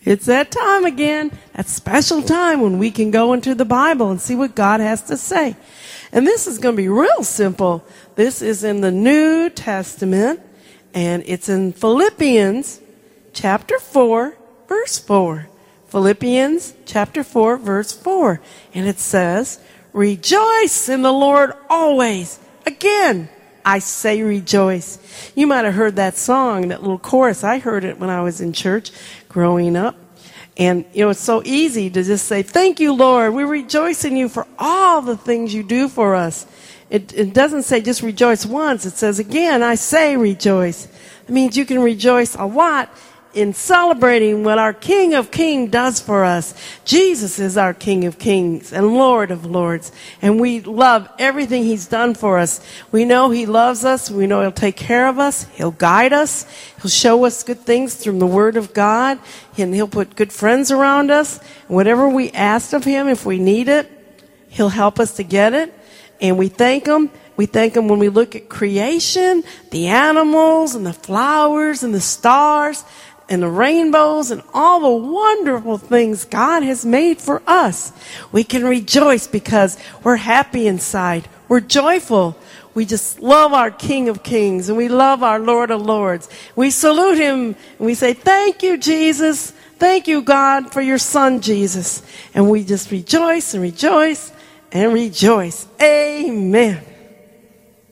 It's that time again, that special time when we can go into the Bible and see what God has to say. And this is going to be real simple. This is in the New Testament, and it's in Philippians chapter 4, verse 4. Philippians chapter 4, verse 4. And it says, "Rejoice in the Lord always." Again, I say rejoice. You might have heard that song, that little chorus. I heard it when I was in church growing up. And, it's so easy to just say, "Thank you, Lord. We rejoice in you for all the things you do for us." It doesn't say just rejoice once. It says, again, I say rejoice. It means you can rejoice a lot in celebrating what our King of Kings does for us. Jesus is our King of Kings and Lord of Lords, and we love everything He's done for us. We know He loves us. We know He'll take care of us. He'll guide us. He'll show us good things through the Word of God, and He'll put good friends around us. Whatever we ask of Him, if we need it, He'll help us to get it, and we thank Him. We thank Him when we look at creation, the animals and the flowers and the stars and the rainbows and all the wonderful things God has made for us. We can rejoice because we're happy inside. We're joyful. We just love our King of Kings, and we love our Lord of Lords. We salute Him, and we say, "Thank you, Jesus. Thank you, God, for your Son, Jesus." And we just rejoice and rejoice and rejoice. Amen.